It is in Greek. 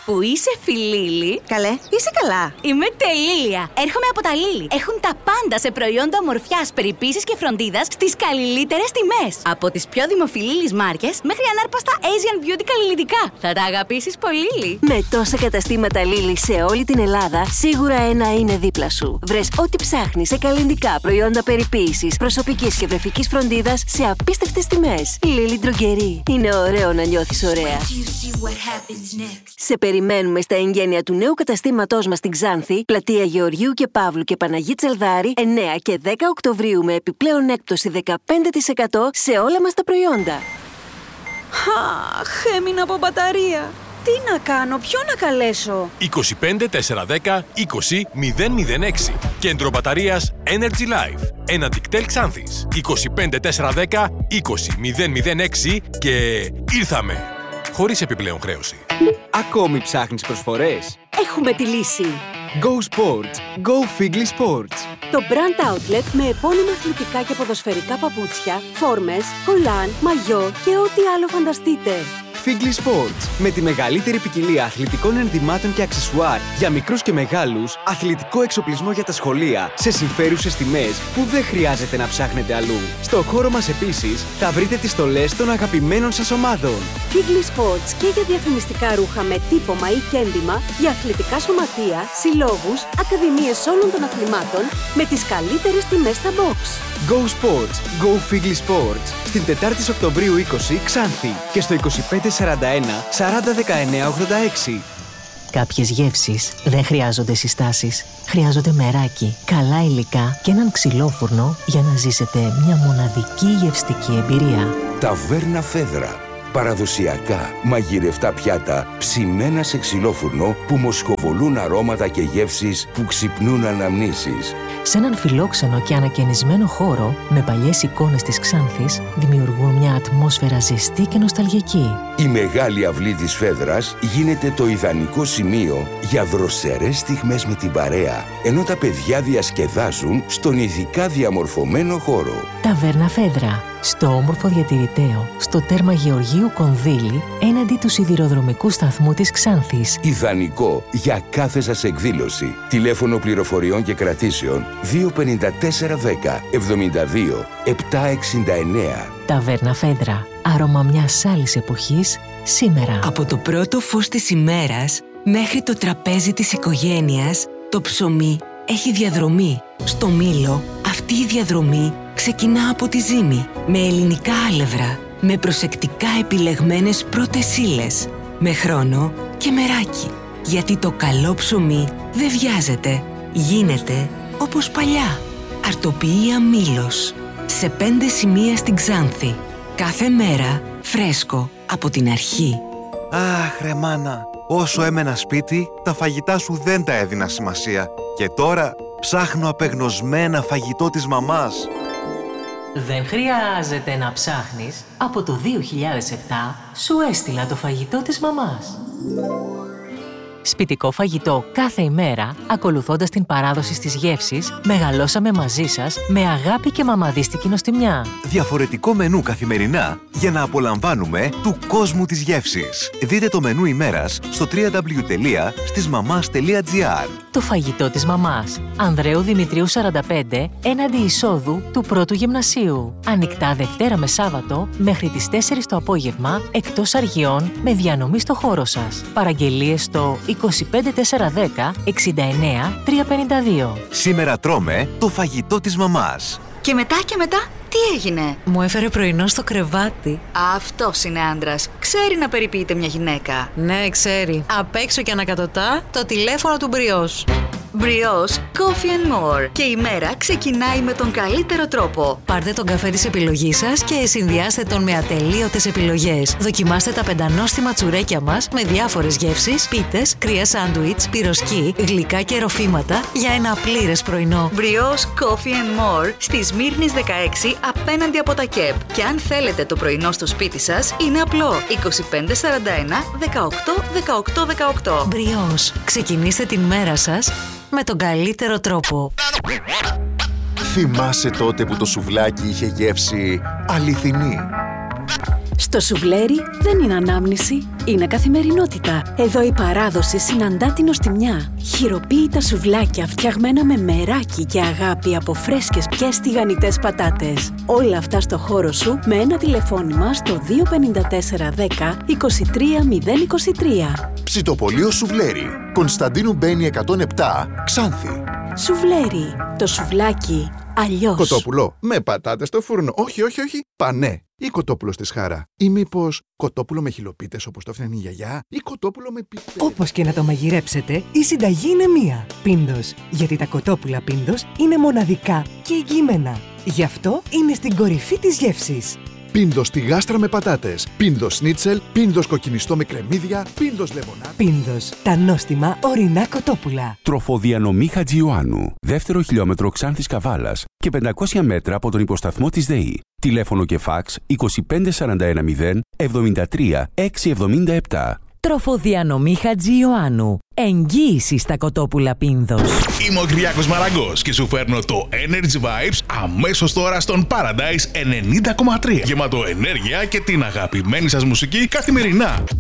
Που είσαι Φιλίλη. Καλέ, είσαι καλά? Είμαι τελεία. Έρχομαι από τα Λίλι. Έχουν τα πάντα σε προϊόντα ομορφιάς, περιποίησης και φροντίδας στις καλύτερες τιμές. Από τις πιο δημοφιλείς μάρκες μέχρι ανάρπαστα Asian Beauty καλλιλιτικά. Θα τα αγαπήσεις πολύ, Λίλι. Με τόσα καταστήματα Λίλι σε όλη την Ελλάδα, σίγουρα ένα είναι δίπλα σου. Βρες ό,τι ψάχνεις σε καλλιτικά, προϊόντα περιποίησης, προσωπικής και βρεφικής φροντίδας σε απίστευτες τιμές. Λίλι Ντρογκερί. Είναι ωραίο να νιώθεις ωραία. Σε περιμένουμε στα εγγένεια του νέου καταστήματός μας στην Ξάνθη, πλατεία Γεωργίου και Παύλου και Παναγί Τσελδάρη, 9 και 10 Οκτωβρίου με επιπλέον έκπτωση 15% σε όλα μας τα προϊόντα. Αχ, έμεινα από μπαταρία. Τι να κάνω, ποιον να καλέσω? 25 410 20 006. Κέντρο μπαταρίας Energy Life. Ένα Τικτέλ Ξάνθης. 25 410 20 006 και ήρθαμε. Χωρίς επιπλέον χρέωση. Ακόμη ψάχνεις προσφορές? Έχουμε τη λύση. Go Sports. Go Figli Sports. Το brand outlet με επώνυμα αθλητικά και ποδοσφαιρικά παπούτσια, φόρμες, κολάν, μαγιό και ό,τι άλλο φανταστείτε. Figli Sports. Με τη μεγαλύτερη ποικιλία αθλητικών ενδυμάτων και αξεσουάρ για μικρούς και μεγάλους, αθλητικό εξοπλισμό για τα σχολεία, σε συμφέρουσες τιμές που δεν χρειάζεται να ψάχνετε αλλού. Στο χώρο μας επίσης θα βρείτε τις στολές των αγαπημένων σας ομάδων. Figli Sports και για διαφημιστικά ρούχα με τύπομα ή κέντημα, για αθλητικά σωματεία, συλλόγους, ακαδημίες όλων των αθλημάτων, με τις καλύτερες τιμές στα box. Go Sports. Go Figli Sports. Στην 4η Οκτωβρίου 20 Ξάνθη και στο 2541 4019 86. Κάποιες γεύσεις δεν χρειάζονται συστάσεις. Χρειάζονται μεράκι, καλά υλικά και έναν ξυλόφουρνο για να ζήσετε μια μοναδική γευστική εμπειρία. Ταβέρνα Φέδρα. Παραδοσιακά μαγειρευτά πιάτα ψημένα σε ξυλόφουρνο που μοσχοβολούν αρώματα και γεύσεις που ξυπνούν αναμνήσεις. Σε έναν φιλόξενο και ανακαινισμένο χώρο, με παλιές εικόνες της Ξάνθης, δημιουργούν μια ατμόσφαιρα ζεστή και νοσταλγική. Η μεγάλη αυλή της Φέδρας γίνεται το ιδανικό σημείο για δροσερές στιγμές με την παρέα, ενώ τα παιδιά διασκεδάζουν στον ειδικά διαμορφωμένο χώρο. Ταβέρνα Φέδρα. Στο όμορφο διατηρηταίο, στο τέρμα Γεωργίου Κονδύλη, έναντι του σιδηροδρομικού σταθμού της Ξάνθης. Ιδανικό για κάθε σας εκδήλωση. Τηλέφωνο πληροφοριών και κρατήσεων 25410 72 769. Ταβέρνα Φέδρα. Άρωμα μιας άλλης εποχής, σήμερα. Από το πρώτο φως της ημέρας μέχρι το τραπέζι της οικογένειας, το ψωμί έχει διαδρομή. Στο Μήλο, αυτή η διαδρομή ξεκινά από τη ζύμη, με ελληνικά άλευρα, με προσεκτικά επιλεγμένες πρώτες ύλες, με χρόνο και μεράκι. Γιατί το καλό ψωμί δεν βιάζεται, γίνεται όπως παλιά. Αρτοποιία Μήλος, σε 5 σημεία στην Ξάνθη. Κάθε μέρα φρέσκο από την αρχή. Αχ, ρε μάνα, όσο έμενα σπίτι, τα φαγητά σου δεν τα έδινα σημασία. Και τώρα ψάχνω απεγνωσμένα φαγητό της μαμάς. Δεν χρειάζεται να ψάχνεις. Από το 2007 σου έστειλα το φαγητό της μαμάς. Σπιτικό φαγητό κάθε ημέρα, ακολουθώντας την παράδοση στις γεύσεις, μεγαλώσαμε μαζί σας με αγάπη και μαμαδίστικη νοστιμιά. Διαφορετικό μενού καθημερινά για να απολαμβάνουμε του κόσμου της γεύσης. Δείτε το μενού ημέρας στο www.stismamas.gr. Το φαγητό της μαμάς. Ανδρέου Δημητρίου 45, έναντι εισόδου του πρώτου γυμνασίου. Ανοιχτά Δευτέρα με Σάββατο μέχρι τις 4 το απόγευμα, εκτός αργιών, με διανομή στο χώρο σας. Παραγγελίες στο 25 410 69 352. Σήμερα τρώμε το φαγητό της μαμάς. Και μετά, τι έγινε? Μου έφερε πρωινό στο κρεβάτι. Αυτός είναι άντρας. Ξέρει να περιποιείται μια γυναίκα. Ναι, ξέρει. Απ' έξω και ανακατοτά το τηλέφωνο του Μπριός. Μπριός Coffee and More. Και η μέρα ξεκινάει με τον καλύτερο τρόπο. Πάρτε τον καφέ της επιλογής σας και συνδυάστε τον με ατελείωτες επιλογές. Δοκιμάστε τα πεντανόστιμα τσουρέκια μας με διάφορες γεύσεις, πίτες, κρύα σάντουιτς, πυροσκή, γλυκά και ροφήματα για ένα πλήρες πρωινό. Μπριός Coffee and More στη Σμύρνης 16 απέναντι από τα ΚΕΠ. Και αν θέλετε το πρωινό στο σπίτι σας, είναι απλό. 25 41 18 18 18. Μπριός. Ξεκινήστε την μέρα σας με τον καλύτερο τρόπο. Θυμάσαι τότε που το σουβλάκι είχε γεύση αληθινή? Στο σουβλέρι δεν είναι ανάμνηση, είναι καθημερινότητα. Εδώ η παράδοση συναντά την νοστιμιά. Χειροποίητα σουβλάκια φτιαγμένα με μεράκι και αγάπη από φρέσκες πιες τηγανιτές πατάτες. Όλα αυτά στο χώρο σου με ένα τηλεφώνημα στο 254 10 23 023. Ψητοπολείο Σουβλέρι. Κωνσταντίνου Μπένη 107, Ξάνθη. Σουβλέρι. Το σουβλάκι αλλιώς. Κοτόπουλο με πατάτες στο φούρνο. Όχι. Πανέ. Ή κοτόπουλο στη σχάρα. Ή μήπως κοτόπουλο με χυλοπίτες όπως το έφτιαχνε η γιαγιά. Ή κοτόπουλο με πιπέρι. Όπως και να το μαγειρέψετε, η συνταγή είναι μία. Πίντος. Γιατί τα κοτόπουλα Πίντος είναι μοναδικά και εγγυημένα. Γι' αυτό είναι στην κορυφή της γεύσης. Πίντος στη γάστρα με πατάτες. Πίντος σνίτσελ. Πίντος κοκκινιστό με κρεμμύδια. Πίντος λεμονά. Πίντος. Τα νόστιμα ορεινά κοτόπουλα. Τροφοδιανομή Χατζιωάννου. Δεύτερο χιλιόμετρο Ξάνθης Καβάλας και 500 μέτρα από τον υποσταθμό της ΔΕΗ. Τηλέφωνο και φάξ 25410 73 677. Τροφοδιανομή Χατζιωάννου. Εγγύηση στα κοτόπουλα Πίνδος. Είμαι ο Κυριάκος Μαραγκός και σου φέρνω το Energy Vibes αμέσως τώρα στον Paradise 90,3. Γεμάτο ενέργεια και την αγαπημένη σας μουσική καθημερινά.